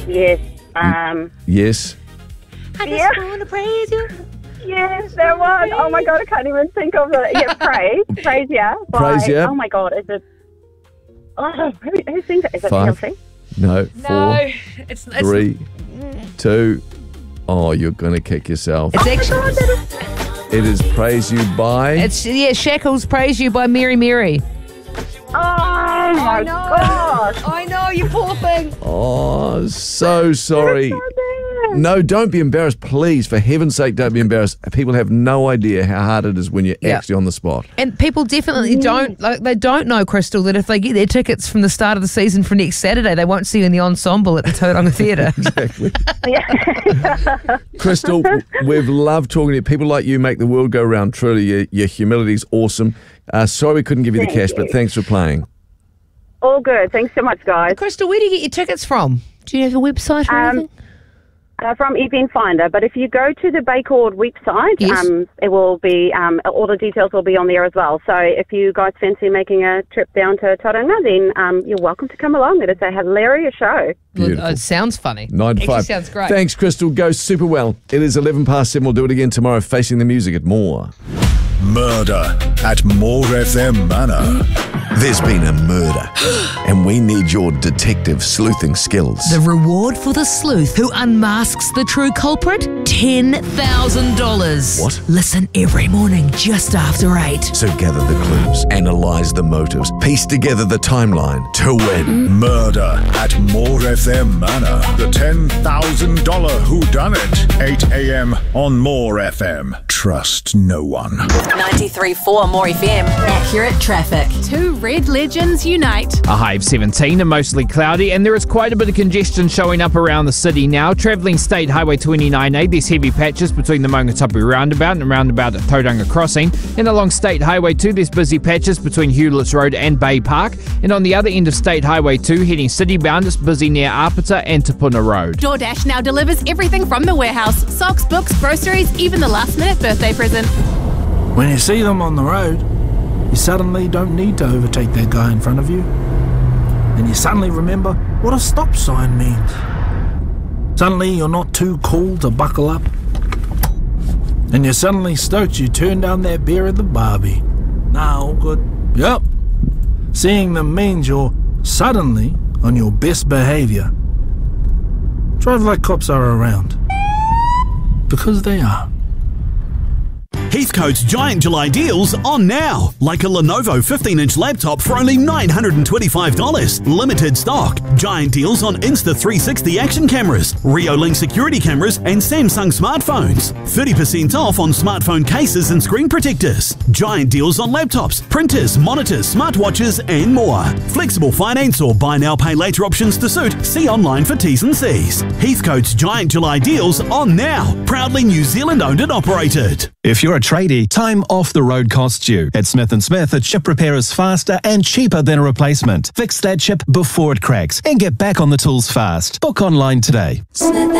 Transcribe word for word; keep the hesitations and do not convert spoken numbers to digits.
Yes. Um, Yes. I just Yeah. want to praise you. yes, there was. Oh my God, I can't even think of it. Yeah, Praise. Praise, yeah. by- Praise, yeah. Oh my God, is it... Oh, who, who sings it? Is it Five. T L C? No. No, Four, it's, it's three, two. Oh, you're going to kick yourself. It's actually It is Praise You by... it's yeah. Shackles Praise You by Mary Mary. Oh my gosh. I know, you poor thing. Oh, so sorry. So bad. No, don't be embarrassed, please. For heaven's sake, don't be embarrassed. People have no idea how hard it is when you're Yeah. actually on the spot. And people definitely don't like they don't know, Crystal, that if they get their tickets from the start of the season for next Saturday, they won't see you in the ensemble at the Tauranga Theatre. Exactly. Yeah. Crystal, we've loved talking to you. People like you make the world go round, truly. Your, your humility's awesome. Uh, sorry we couldn't give you the Thank cash, you. but thanks for playing. All good. Thanks so much, guys. Crystal, where do you get your tickets from? Do you have a website or Um, anything? Uh, from Event Finder, but if you go to the Baycord website, Yes. um, it will be um, all the details will be on there as well. So if you guys fancy making a trip down to Tauranga, then um, you're welcome to come along. It is a hilarious show. Beautiful. Well, it sounds funny. Nine to Actually five. sounds great. Thanks, Crystal. Goes super well. It is eleven past seven. We'll do it again tomorrow. Facing the music at More. Murder at More F M Manor. There's been a murder, and we need your detective sleuthing skills. The reward for the sleuth who unmasks the true culprit? ten thousand dollars. What? Listen every morning just after eight. So gather the clues, analyze the motives, piece together the timeline to win. Murder at More F M Manor. The ten thousand dollars whodunit. eight a.m. on More F M. Trust no one. ninety-three point four More F M. Accurate traffic. Two red legends unite. A high of seventeen and mostly cloudy, and there is quite a bit of congestion showing up around the city now. Travelling State Highway twenty-nine A, there's heavy patches between the Maungatapu roundabout and roundabout at Tauranga Crossing. And along State Highway two, there's busy patches between Hewletts Road and Bay Park. And on the other end of State Highway two, heading citybound, it's busy near Apata and Tapuna Road. DoorDash now delivers everything from the warehouse. Socks, books, groceries, even the last minute birthday present. When you see them on the road, you suddenly don't need to overtake that guy in front of you. And you suddenly remember what a stop sign means. Suddenly you're not too cool to buckle up. And you're suddenly stoked you turned down that beer at the Barbie. Nah, all good. Yep. Seeing them means you're suddenly on your best behaviour. Drive like cops are around. Because they are. Heathcote's giant July deals on now. Like a Lenovo fifteen inch laptop for only nine hundred twenty-five dollars. Limited stock. Giant deals on Insta three sixty action cameras, Reolink security cameras, and Samsung smartphones. thirty percent off on smartphone cases and screen protectors. Giant deals on laptops, printers, monitors, smartwatches, and more. Flexible finance or buy now, pay later options to suit. See online for T's and C's. Heathcote's giant July deals on now. Proudly New Zealand owned and operated. If you're a tradie, time off the road costs you. At Smith and Smith, a chip repair is faster and cheaper than a replacement. Fix that chip before it cracks and get back on the tools fast. Book online today. Smith